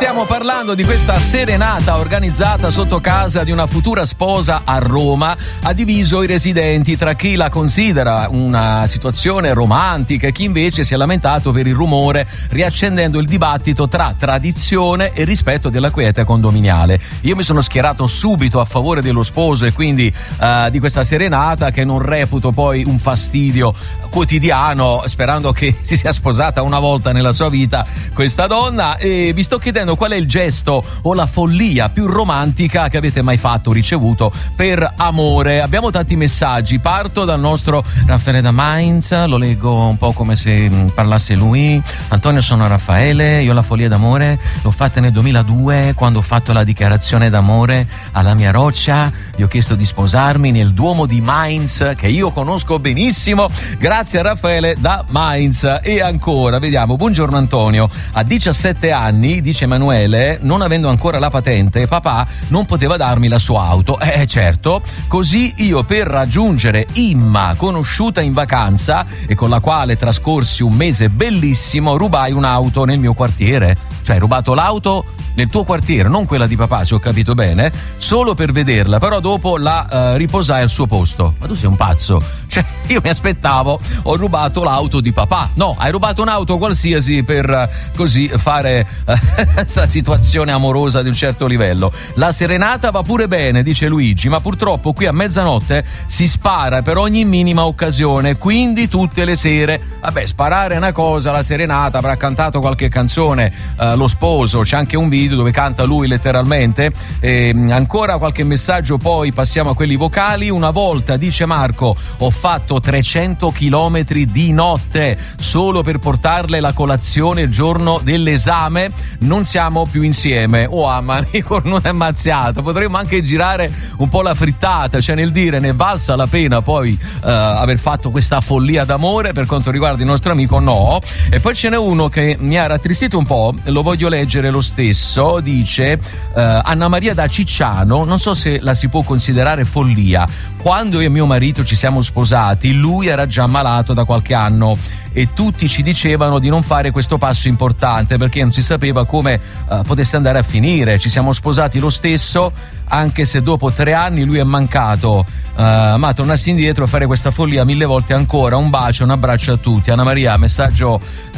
stiamo parlando di questa serenata organizzata sotto casa di una futura sposa a Roma. Ha diviso i residenti tra chi la considera una situazione romantica e chi invece si è lamentato per il rumore, riaccendendo il dibattito tra tradizione e rispetto della quiete condominiale. Io mi sono schierato subito a favore dello sposo e quindi di questa serenata, che non reputo poi un fastidio quotidiano, sperando che si sia sposata una volta nella sua vita questa donna. E vi sto chiedendo qual è il gesto o la follia più romantica che avete mai fatto o ricevuto per amore. Abbiamo tanti messaggi, parto dal nostro Raffaele da Mainz, lo leggo un po' come se parlasse lui. Antonio, sono Raffaele, io la follia d'amore l'ho fatta nel 2002 quando ho fatto la dichiarazione d'amore alla mia roccia. Gli ho chiesto di sposarmi nel Duomo di Mainz, che io conosco benissimo. Grazie a Raffaele da Mainz. E ancora, vediamo, buongiorno Antonio, a 17 anni, dice Emanuele, non avendo ancora la patente, papà non poteva darmi la sua auto. Certo, così io, per raggiungere Imma, conosciuta in vacanza e con la quale trascorsi un mese bellissimo, rubai un'auto nel mio quartiere. Cioè, hai rubato l'auto nel tuo quartiere, non quella di papà, se ho capito bene, solo per vederla, però dopo la riposai al suo posto. Ma tu sei un pazzo? Cioè, io mi aspettavo, ho rubato l'auto di papà. No, hai rubato un'auto qualsiasi per così fare questa situazione amorosa di un certo livello. La serenata va pure bene, dice Luigi, ma purtroppo qui a mezzanotte si spara per ogni minima occasione, quindi tutte le sere. Vabbè, sparare è una cosa, la serenata, avrà cantato qualche canzone lo sposo, c'è anche un video dove canta lui letteralmente. Ancora qualche messaggio, poi passiamo a quelli vocali. Una volta, dice Marco, ho fatto 300 chilometri di notte solo per portarle la colazione il giorno dell'esame. Non siamo più insieme. Mamma, cornuto è mazziato. Potremmo anche girare un po' la frittata, cioè nel dire ne valsa la pena poi aver fatto questa follia d'amore. Per quanto riguarda il nostro amico, no. E poi ce n'è uno che mi ha rattristito un po', lo voglio leggere lo stesso. Dice Anna Maria da Cicciano, non so se la si può considerare follia. Quando io e mio marito ci siamo sposati, lui era già malato da qualche anno e tutti ci dicevano di non fare questo passo importante perché non si sapeva come potesse andare a finire. Ci siamo sposati lo stesso, anche se dopo 3 anni lui è mancato, ma tornassi indietro a fare questa follia 1000 volte ancora. Un bacio, un abbraccio a tutti. Anna Maria, messaggio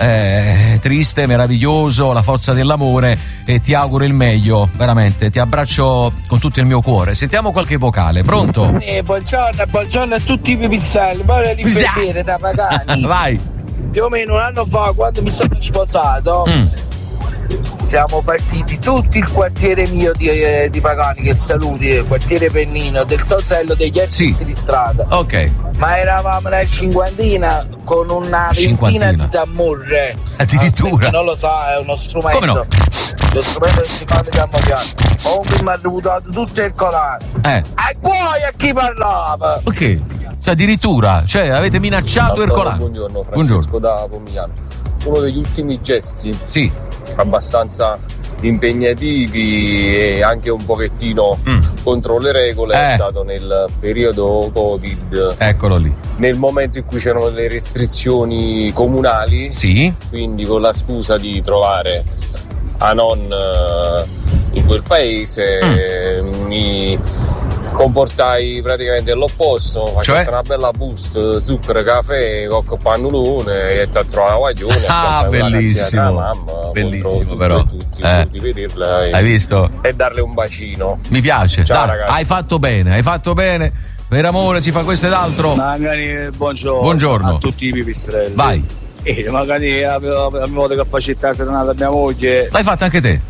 triste, meraviglioso, la forza dell'amore, e ti auguro il meglio, veramente, ti abbraccio con tutto il mio cuore. Sentiamo qualche vocale, pronto? Buongiorno a tutti i pipistrelli, voglio l'infermiere da Pagani. Vai. Più o meno un anno fa, quando mi sono sposato, siamo partiti tutti il quartiere mio di Pagani, che saluti, il quartiere Pennino, del Tosello, degli artisti di strada. Ok. Ma eravamo una cinquantina con una ventina di tamburre. Addirittura? Non lo so, è uno strumento. Come no? Lo strumento che si fa di Campopiano. Comunque mi ha reputato tutto il colare. E poi a chi parlava? Ok. Cioè, addirittura, cioè avete minacciato Ercolano. Buongiorno, Francesco da Pomigliano. Uno degli ultimi gesti abbastanza impegnativi e anche un pochettino contro le regole è stato nel periodo Covid. Eccolo lì. Nel momento in cui c'erano le restrizioni comunali, quindi con la scusa di trovare Anon in quel paese, mi comportai praticamente l'opposto, facevo una bella boost, zucchero, caffè, cocco, pannulone e ti trovo la guaglione. Bellissimo, mamma, bellissimo però. Di vederla hai visto? E darle un bacino. Mi piace. Ciao, dai, ragazzi. hai fatto bene. Per amore si fa questo ed altro. Magari buongiorno a tutti i pipistrelli. Vai. Magari la volta che faccio la serenata a mia moglie. L'hai fatta anche te?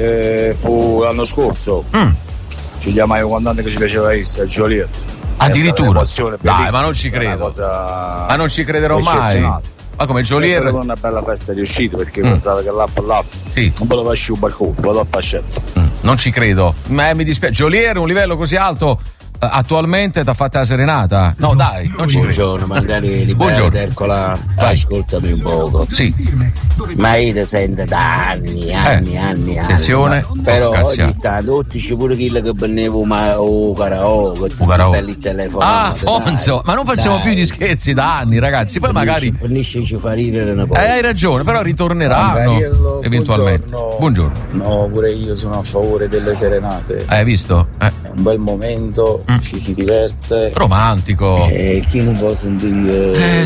Fu l'anno scorso. Ci chiamai un cantante che ci piaceva Joliet. Addirittura? Dai, ma non ci credo. Ma non ci crederò mai. Ma come Joliet? È stata una bella festa di uscita, perché pensavo che l'app non poteva uscire un balcone, poteva pascetto. Non ci credo. Ma mi dispiace. Joliet, un livello così alto, attualmente ti ha fatta la serenata? No, dai, non ci credo. Buongiorno, magari liberate, Ercola, ascoltami un poco. Sì. Ma io ti sento da anni. Attenzione. Però ogni tanto ci pure quello che bennevo karaoke, ti si belli il telefono. Ah, Fonzo, ma non facciamo più gli scherzi da anni, ragazzi. Poi magari ci fa ridere una cosa. Hai ragione, però ritorneranno eventualmente. Buongiorno. No, pure io sono a favore delle serenate. Hai visto? È un bel momento, ci si diverte. Romantico. E chi non può sentire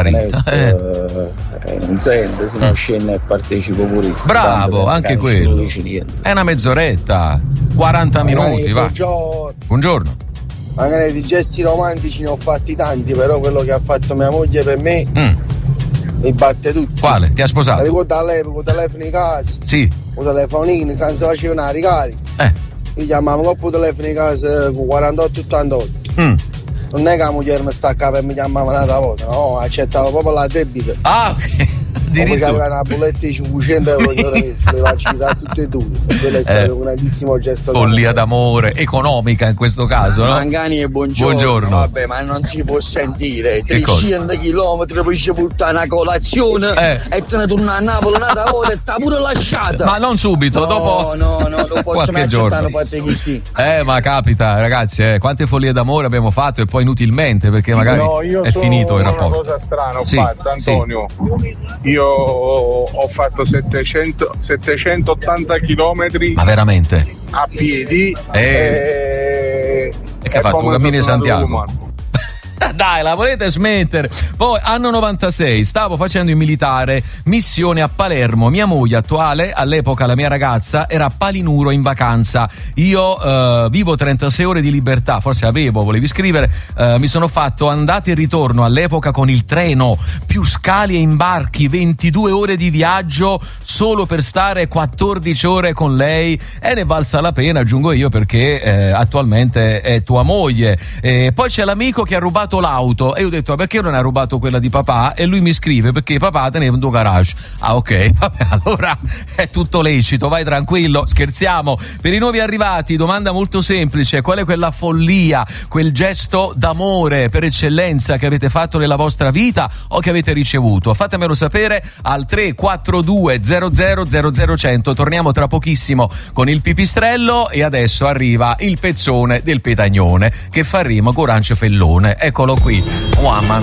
non sente, se no scende e partecipo pure. Bravo, anche quello. È una mezz'oretta, 40 minuti, va. Buongiorno. Magari di gesti romantici ne ho fatti tanti, però quello che ha fatto mia moglie per me mi batte tutto. Quale? Ti ha sposato? Ricordo all'epoca, telefono in casa. Sì. Un telefonino, quando si faceva una ricarica. Io chiamavo coppo telefono in casa con 48-88. Non è che la moglie mi staccava e mi chiamava un'altra volta, no, accettavo proprio la debita. Ah, ok. Come c'aveva una bolletta di 500 euro le faccio dare tutte e due. Quello è stato un grandissimo gesto. Follia d'amore, economica in questo caso, no? Mangani e buongiorno. Vabbè, ma non si può sentire. 300 km poi ci portare una colazione e te ne torna a Napoli un'altra volta e t'ha pure lasciata. Ma non subito, dopo. No, non posso mai accettare ma capita, ragazzi, quante follie d'amore abbiamo fatto e poi inutilmente, perché magari è finito il rapporto. Una cosa strana ho fatto, Antonio. Io ho fatto 780 chilometri. Ma veramente? A piedi. E che ha fatto? Un cammino di Santiago. Dai, la volete smettere? Poi, anno 96, stavo facendo il militare, missione a Palermo. Mia moglie attuale, all'epoca la mia ragazza, era a Palinuro in vacanza. Io vivo 36 ore di libertà, forse volevi scrivere. Mi sono fatto andata e ritorno all'epoca con il treno, più scali e imbarchi, 22 ore di viaggio solo per stare 14 ore con lei, e ne valsa la pena, aggiungo io, perché attualmente è tua moglie. Poi c'è l'amico che ha rubato l'auto e io ho detto: perché non hai rubato quella di papà? E lui mi scrive: perché papà teneva un tuo garage. Ah, ok, vabbè, allora è tutto lecito, vai tranquillo. Scherziamo. Per i nuovi arrivati, domanda molto semplice: qual è quella follia, quel gesto d'amore per eccellenza che avete fatto nella vostra vita o che avete ricevuto? Fatemelo sapere al 342 00 100. Torniamo tra pochissimo con il pipistrello e adesso arriva il pezzone del Petagnone che fa rima con Rancio Fellone. Eccolo qui, mamma mia.